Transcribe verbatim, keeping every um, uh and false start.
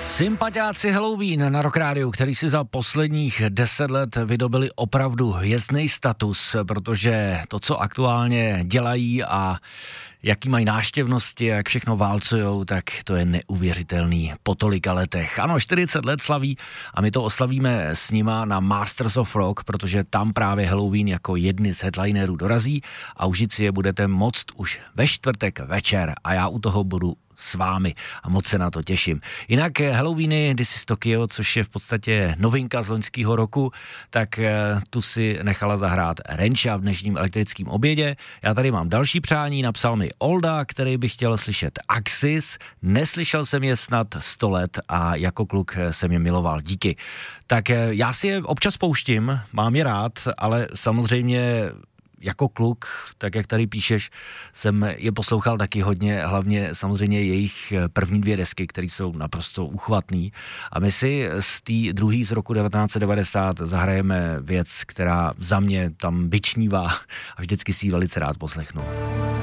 Sympatiáci Halloween na Rock Rádiu, který si za posledních deset let vydobili opravdu hvězdný status, protože to, co aktuálně dělají a jaký mají návštěvnosti, jak všechno válcujou, tak to je neuvěřitelný po tolika letech. Ano, čtyřicet let slaví a my to oslavíme s nima na Masters of Rock, protože tam právě Halloween jako jedny z headlinerů dorazí a užít si je budete moct už ve čtvrtek večer a já u toho budu s vámi a moc se na to těším. Jinak Halloweeny This is Tokyo, což je v podstatě novinka z loňského roku, tak tu si nechala zahrát Renča v dnešním elektrickém obědě. Já tady mám další přání, napsal mi Olda, který by chtěl slyšet Axis. Neslyšel jsem je snad sto let a jako kluk jsem je miloval. Díky. Tak já si je občas pouštím, mám je rád, ale samozřejmě jako kluk, tak jak tady píšeš, jsem je poslouchal taky hodně, hlavně samozřejmě jejich první dvě desky, které jsou naprosto uchvatný. A my si z té druhé z roku devatenáct set devadesát zahrajeme věc, která za mě tam byčnívá a vždycky si ji velice rád poslechnu.